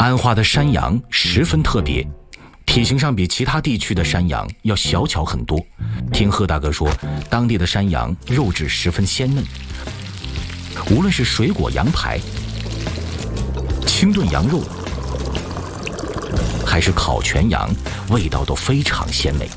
安化的山羊十分特别，体型上比其他地区的山羊要小巧很多。听贺大哥说，当地的山羊肉质十分鲜嫩，无论是水果羊排、清炖羊肉，还是烤全羊，味道都非常鲜美。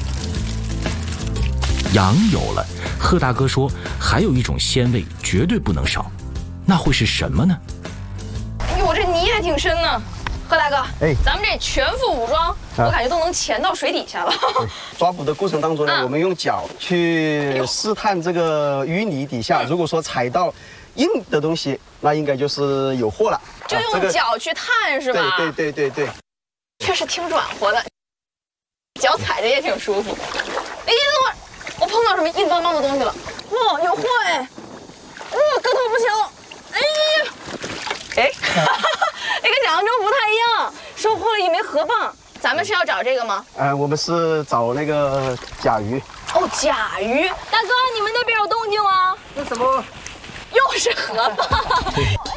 羊有了，贺大哥说还有一种鲜味绝对不能少，那会是什么呢？ 哎呦，这泥还挺深呢。贺大哥，咱们这全副武装，我感觉都能潜到水底下了。 抓捕的过程当中呢，我们用脚去试探这个淤泥底下，如果说踩到硬的东西，那应该就是有货了。 就用脚去探是吧？ 对， 确实挺软和的，脚踩着也挺舒服。哎，等会儿，我碰到什么硬邦邦的东西了？哇，有货哎！哇，个头不小。哎呀，哎，跟想象中不太一样，收获了一枚河蚌。咱们是要找这个吗？ 我们是找那个甲鱼。 哦，甲鱼，大哥，你们那边有动静吗？ 那什么？ 又是河蚌。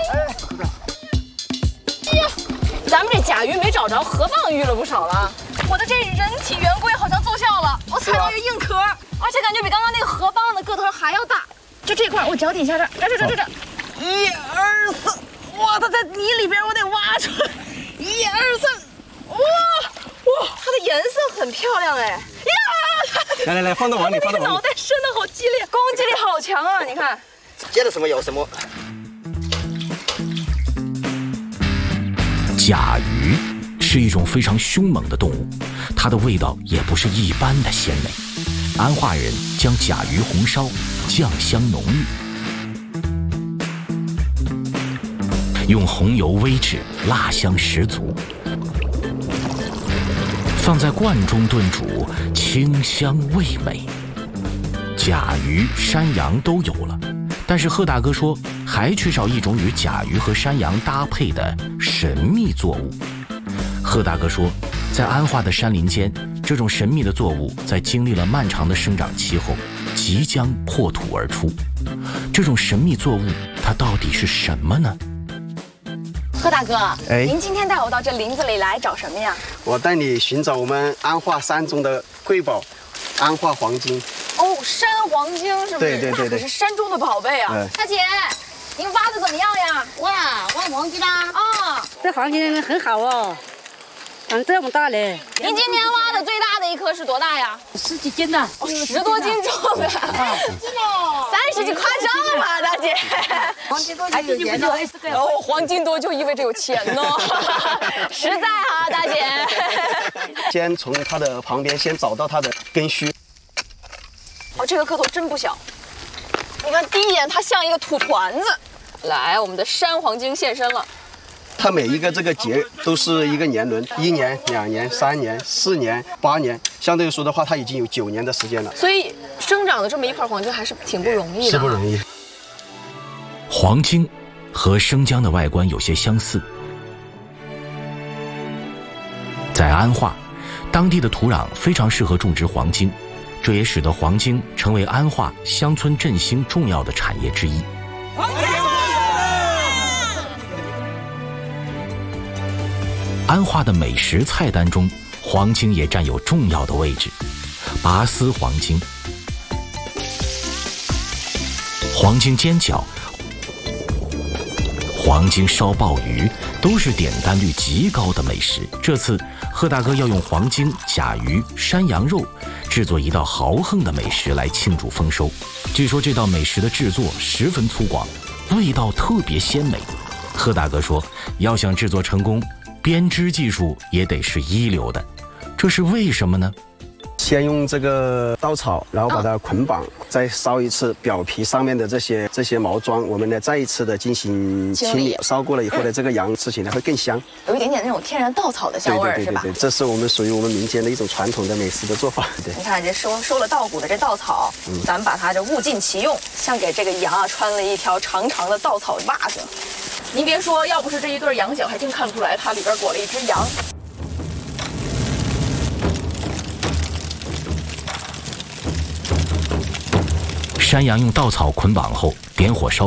哎呀，咱们这甲鱼没找着，河蚌遇了不少了。我的这人体圆规好像奏效了，我踩到一个硬壳，而且感觉比刚刚那个河蚌的个头还要大。就这块，我脚底下这，1、2、3，哇，它在泥里边，我得挖出来。1、2、3，哇，它的颜色很漂亮哎。呀， 来，放到碗里，放到碗里。 脑袋伸得好激烈，攻击力好强啊！你看， 见了什么有什么。 甲鱼是一种非常凶猛的动物，它的味道也不是一般的鲜美。安化人将甲鱼红烧，酱香浓郁，用红油煨制，辣香十足，放在罐中炖煮，清香味美。甲鱼、山羊都有了，但是贺大哥说还缺少一种与甲鱼和山羊搭配的神秘作物。贺大哥说，在安化的山林间，这种神秘的作物在经历了漫长的生长期后，即将破土而出。这种神秘作物它到底是什么呢？ 贺大哥，您今天带我到这林子里来找什么呀？ 我带你寻找我们安化山中的瑰宝——安化黄金。 哦，山黄金是不是？ 对， 那可是山中的宝贝啊！大姐，您挖的怎么样呀？ 挖黄金啦！ 啊， 这黄金很好哦，长这么大嘞。 您今天挖的最大的一颗是多大呀 10几斤呢 ？10多斤重的，30斤夸张了吧，大姐？ 黄金多就有钱呢。 哦，黄金多就意味着有钱呢，实在啊，大姐。 先从它的旁边先找到它的根须。 哦，这个个头真不小。你看，第一眼它像一个土团子。来，我们的山黄金现身了。 它每一个这个节都是一个年轮，1年、2年、3年、4年、8年，相对来说的话，它已经有9年的时间了。 所以生长的这么一块黄金还是挺不容易的。 是不容易。 黄金和生姜的外观有些相似，在安化，当地的土壤非常适合种植黄金，这也使得黄金成为安化乡村振兴重要的产业之一。安化的美食菜单中，黄金也占有重要的位置。拔丝黄金、黄金煎饺、黄金烧鲍鱼都是点单率极高的美食。这次贺大哥要用黄金、甲鱼、山羊肉制作一道豪横的美食来庆祝丰收。据说这道美食的制作十分粗犷，味道特别鲜美。贺大哥说，要想制作成功，编织技术也得是一流的。这是为什么呢？ 先用这个稻草，然后把它捆绑，再烧一次表皮上面的这些毛桩，我们呢再一次的进行清理。烧过了以后呢，这个羊吃起来会更香， 有一点点那种天然稻草的香味儿，是吧？ 对，这是我们属于我们民间的一种传统的美食的做法。对， 你看这收了稻谷的这稻草，咱们把它这物尽其用，像给这个羊啊穿了一条长长的稻草袜子。您别说，要不是这一对羊角，还真看不出来它里边裹了一只羊。 山羊用稻草捆绑后，点火烧